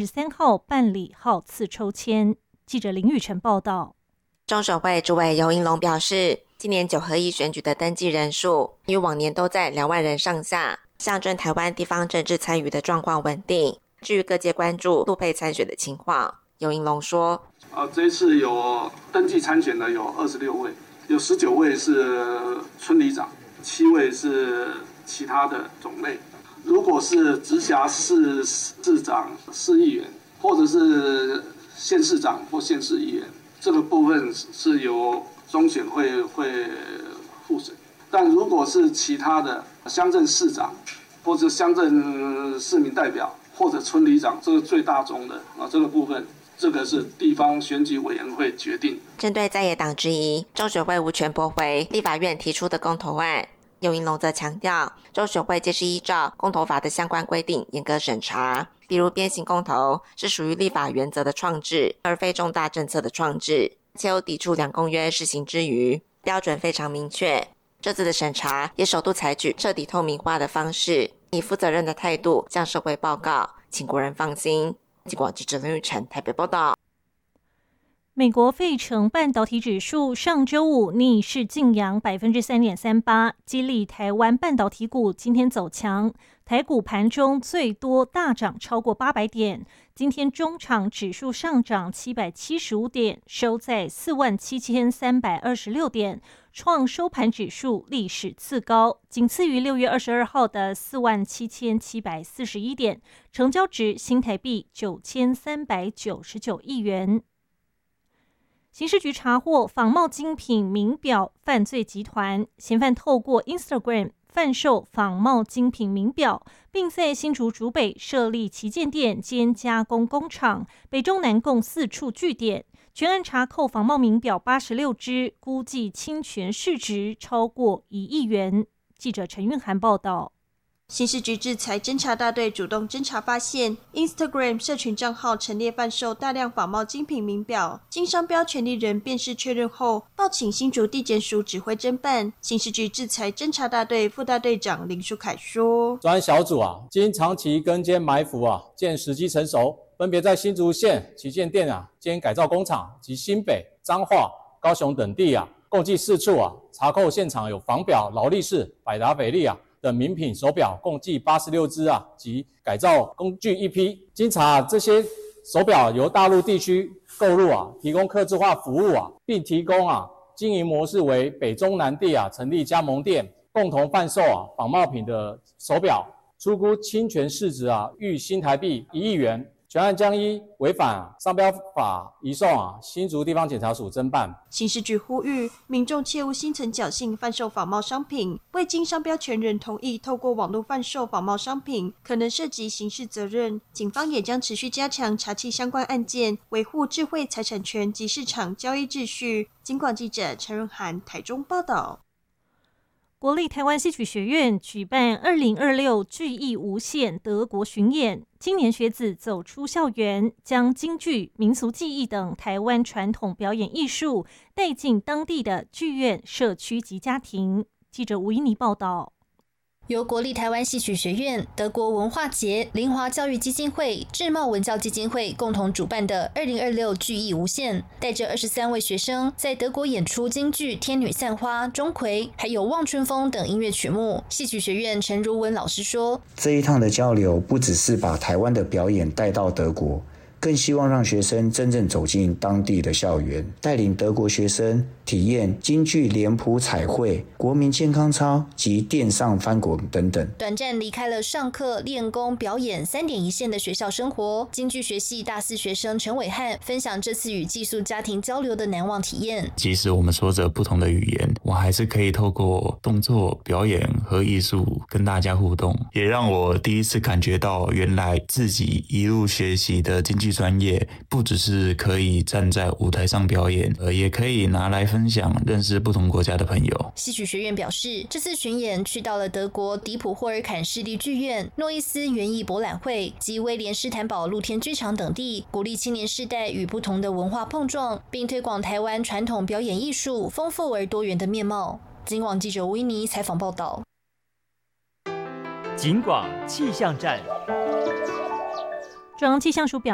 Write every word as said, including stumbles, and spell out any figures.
三号办理号次抽签。记者林雨晨报道。 中选会主委游盈隆表示，今年九合一选举的登记人数与往年都在两万人上下，象征台湾地方政治参与的状况稳定。至于各界关注陆配参选的情况，游盈隆说： 呃，这一次有登记参选的有二十六位，有十九位是村里长，七位是其他的种类。如果是直辖市市长、市议员，或者是县市长或县市议员，这个部分是由中选会会复审。但如果是其他的乡镇市长，或者乡镇市民代表，或者村里长，这个最大宗的啊，这个部分，这个是地方选举委员会决定。 针对在野党质疑中选会无权驳回立法院提出的公投案，游盈隆则强调，中选会皆是依照公投法的相关规定严格审查，比如鞭刑公投是属于立法原则的创制，而非重大政策的创制，且有抵触两公约施行之余，标准非常明确。这次的审查也首度采取彻底透明化的方式，以负责任的态度向社会报告，请国人放心。记者记者林玉成台北报道。 美国费城半导体指数上周五逆势劲扬 百分之三点三八， 激励台湾半导体股今天走强。台股盘中最多大涨超过八百点，今天中场指数上涨七百七十五点，收在 四万七千三百二十六点，创收盘指数历史次高，仅次于六月二十二号的 四万七千七百四十一点，成交值新台币九千三百九十九亿元。刑事局查获仿冒精品名表犯罪集团，嫌犯透过 Instagram 贩售仿冒精品名表，并在新竹竹北设立旗舰店兼加工工厂，北中南共四处据点。全案查扣仿冒名表八十六只，估计侵权市值超过一亿元。记者陈韵涵报道。 刑事局制裁侦查大队主动侦查发现 ，Instagram 社群账号陈列贩售大量仿冒精品名表，经商标权利人辨识确认后，报请新竹地检署指挥侦办。刑事局制裁侦查大队副大队长林书凯说：“ 专案小组啊，经长期跟监埋伏啊，见时机成熟，分别在新竹县旗舰店啊、兼改造工厂及新北、彰化、高雄等地啊，共计四处啊，查扣现场有仿表劳力士、百达翡丽啊。”等名品手表共计八十六只啊，及改造工具一批。经查，这些手表由大陆地区购入啊，提供客制化服务啊，并提供啊经营模式为北中南地啊成立加盟店，共同贩售啊仿冒品的手表，初估侵权市值啊逾新台币一亿元。全案将依违反商标法移送啊新竹地方检察署侦办。 刑事局呼吁民众切勿心存侥幸贩售仿冒商品，未经商标权人同意透过网络贩售仿冒商品，可能涉及刑事责任。警方也将持续加强查缉相关案件，维护智慧财产权及市场交易秩序。警广记者陈润涵台中报道。 国立台湾戏曲学院举办二零二六剧艺无限德国巡演，青年学子走出校园，将京剧、民俗技艺等台湾传统表演艺术带进当地的剧院、社区及家庭。记者吴依妮报道。 由国立台湾戏曲学院、德国文化节、林华教育基金会、智茂文教基金会共同主办的二零二六剧艺无限，带着二十三位学生在德国演出京剧《天女散花》、钟馗，还有《望春风》等音乐曲目。戏曲学院陈如文老师说：“ 这一趟的交流不只是把台湾的表演带到德国，更希望让学生真正走进当地的校园，带领德国学生体验京剧脸谱彩绘、国民健康操及垫上翻滚等等。 短暂离开了上课、练功、表演三点一线的学校生活，京剧学系大四学生陈伟汉分享这次与寄宿家庭交流的难忘体验。 即使我们说着不同的语言，我还是可以透过动作、表演和艺术跟大家互动，也让我第一次感觉到原来自己一路学习的京剧专业不只是可以站在舞台上表演，呃，也可以拿来分享，认识不同国家的朋友。 戏曲学院表示，这次巡演去到了德国迪普霍尔坎市立剧院、诺伊斯园艺博览会及威廉士坦堡露天剧场等地，鼓励青年世代与不同的文化碰撞，并推广台湾传统表演艺术丰富而多元的面貌。警广记者吴依妮采访报道。 警广气象站。 中央气象署表